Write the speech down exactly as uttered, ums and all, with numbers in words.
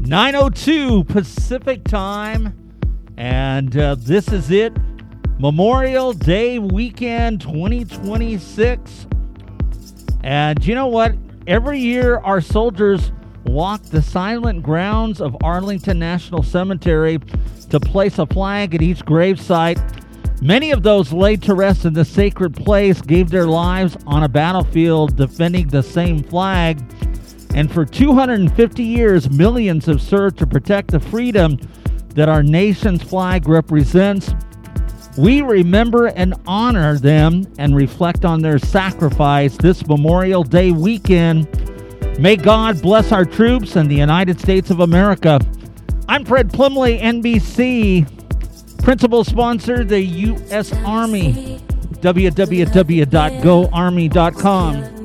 nine oh two Pacific time, and uh, this is it, Memorial Day weekend twenty twenty-six. And you know what? Every year our soldiers walk the silent grounds of Arlington National Cemetery to place a flag at each gravesite. Many of those laid to rest in the sacred place gave their lives on a battlefield defending the same flag. And for two hundred fifty years, millions have served to protect the freedom that our nation's flag represents. We remember and honor them and reflect on their sacrifice this Memorial Day weekend. May God bless our troops and the United States of America. I'm Fred Plumley, N B C. Principal sponsor, the U S Army. w w w dot go army dot com.